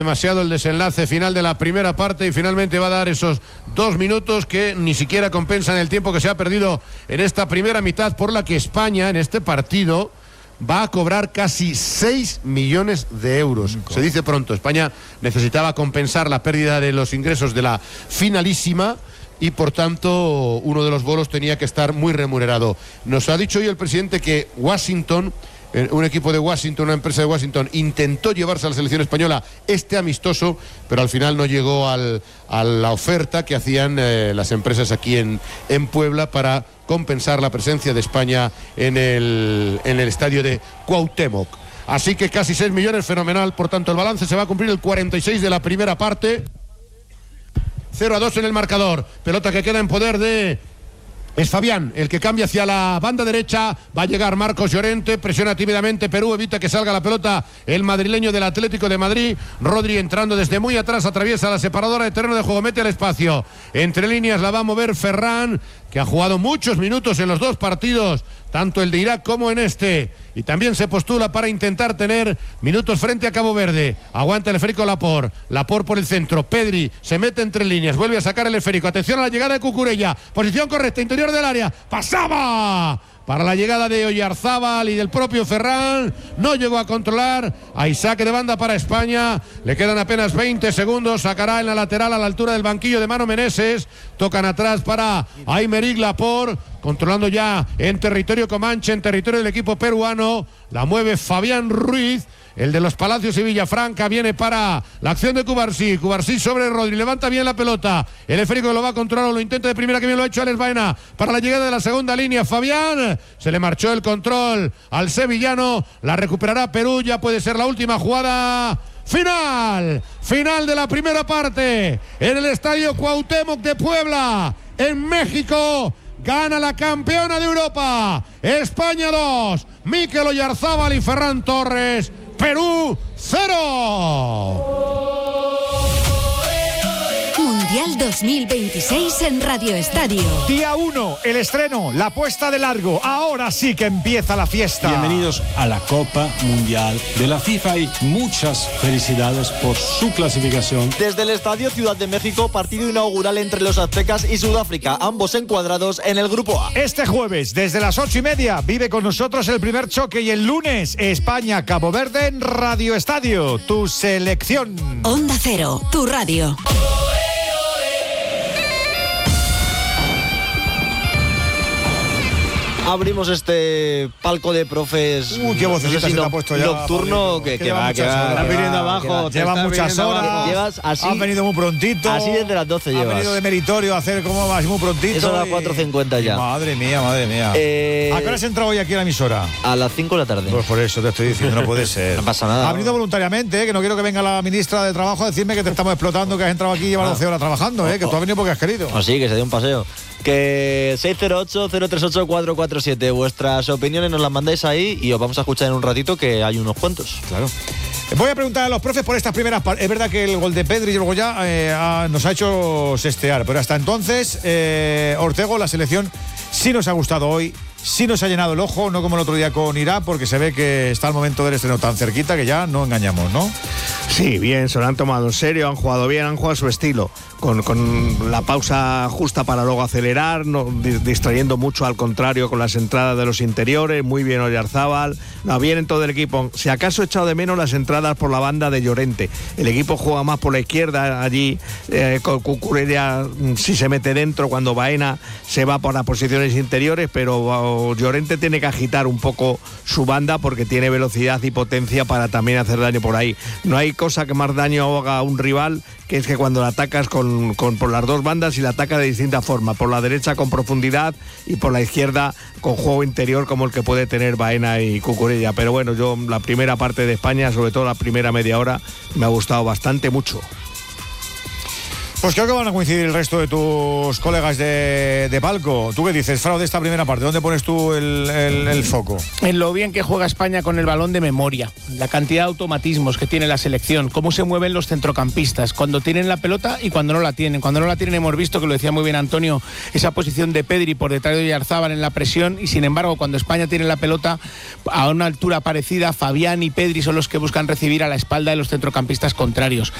demasiado el desenlace final de la primera parte y finalmente va a dar esos 2 minutos que ni siquiera compensan el tiempo que se ha perdido en esta primera mitad, por la que España en este partido va a cobrar casi 6 millones de euros. Se dice pronto. España necesitaba compensar la pérdida de los ingresos de la finalísima y por tanto uno de los bolos tenía que estar muy remunerado. Nos ha dicho hoy el presidente que Washington, un equipo de Washington, una empresa de Washington, intentó llevarse a la selección española este amistoso, pero al final no llegó a la oferta que hacían las empresas aquí en Puebla para compensar la presencia de España en el estadio de Cuauhtémoc. Así que casi 6 millones, fenomenal. Por tanto, el balance se va a cumplir el 46 de la primera parte. 0-2 en el marcador. Pelota que queda en poder de... Es Fabián el que cambia hacia la banda derecha. Va a llegar Marcos Llorente, presiona tímidamente Perú, evita que salga la pelota el madrileño del Atlético de Madrid. Rodri entrando desde muy atrás, atraviesa la separadora de terreno de juego, mete al espacio. Entre líneas la va a mover Ferran, que ha jugado muchos minutos en los dos partidos, tanto el de Irak como en este, y también se postula para intentar tener minutos frente a Cabo Verde. Aguanta el esférico Laporte por el centro, Pedri se mete entre líneas, vuelve a sacar el esférico, atención a la llegada de Cucurella, posición correcta, interior del área, pasaba para la llegada de Oyarzábal y del propio Ferran, no llegó a controlar. Hay saque de banda para España, le quedan apenas 20 segundos, sacará en la lateral a la altura del banquillo de Mano Meneses, tocan atrás para Aymeric Laporte, controlando ya en territorio comanche, en territorio del equipo peruano, la mueve Fabián Ruiz, el de los Palacios y Villafranca, viene para la acción de Cubarsí sobre Rodri, levanta bien la pelota, el esférico lo va a controlar, lo intenta de primera, que bien lo ha hecho Alex Baena, para la llegada de la segunda línea, Fabián, se le marchó el control al sevillano, la recuperará Perú, ya puede ser la última jugada. Final de la primera parte, en el estadio Cuauhtémoc de Puebla, en México. Gana la campeona de Europa, España 2, Mikel Oyarzábal y Ferran Torres, Perú 0. Mundial 2026 en Radio Estadio. Día 1, el estreno, la puesta de largo. Ahora sí que empieza la fiesta. Bienvenidos a la Copa Mundial de la FIFA y muchas felicidades por su clasificación. Desde el Estadio Ciudad de México, partido inaugural entre los aztecas y Sudáfrica, ambos encuadrados en el Grupo A. Este jueves, desde las 8:30, vive con nosotros el primer choque y el lunes, España-Cabo Verde en Radio Estadio, tu selección. Onda Cero, tu radio. Abrimos este palco de profes. Qué vocecita se te ha puesto ya. Nocturno, que va. Estás viniendo abajo. Lleva muchas horas. Llevas así. Has venido muy prontito. Así desde las 12 llevas. Has venido de meritorio a hacer como vas muy prontito. Eso a las 4:50 ya. Madre mía. ¿A qué hora has entrado hoy aquí a la emisora? A las 5 de la tarde. Pues por eso te estoy diciendo, no puede ser. No pasa nada. Ha venido voluntariamente, que no quiero que venga la ministra de Trabajo a decirme que te estamos explotando, que has entrado aquí y llevas 12 horas trabajando, que tú has venido porque has querido. Así que se dio un paseo. Que 608-038-447. Vuestras opiniones nos las mandáis ahí y os vamos a escuchar en un ratito, que hay unos cuantos. Claro. Voy a preguntar a los profes por estas primeras partes. Es verdad que el gol de Pedri y luego ya nos ha hecho sestear, pero hasta entonces, Ortego, la selección sí nos ha gustado hoy, sí nos ha llenado el ojo, no como el otro día con Irak, porque se ve que está el momento del estreno tan cerquita que ya no engañamos, ¿no? Sí, bien, se lo han tomado en serio, han jugado bien, han jugado a su estilo, con la pausa justa para luego acelerar, no, distrayendo mucho al contrario con las entradas de los interiores, muy bien Oyarzábal, bien en todo el equipo. Si acaso he echado de menos las entradas por la banda de Llorente, el equipo juega más por la izquierda, allí con Cucurella si se mete dentro, cuando Baena se va por las posiciones interiores, pero Llorente tiene que agitar un poco su banda porque tiene velocidad y potencia para también hacer daño por ahí. No hay cosa que más daño haga a un rival, que es que cuando la atacas por las dos bandas y la atacas de distinta forma, por la derecha con profundidad y por la izquierda con juego interior como el que puede tener Baena y Cucurella. Pero bueno, yo la primera parte de España, sobre todo la primera media hora, me ha gustado bastante mucho. Pues creo que van a coincidir el resto de tus colegas de palco. ¿Tú qué dices, Frau, de esta primera parte? ¿Dónde pones tú el foco? En lo bien que juega España con el balón de memoria, la cantidad de automatismos que tiene la selección, cómo se mueven los centrocampistas, cuando tienen la pelota y cuando no la tienen. Cuando no la tienen hemos visto, que lo decía muy bien Antonio, esa posición de Pedri por detrás de Oyarzabal en la presión, y sin embargo cuando España tiene la pelota a una altura parecida, Fabián y Pedri son los que buscan recibir a la espalda de los centrocampistas contrarios.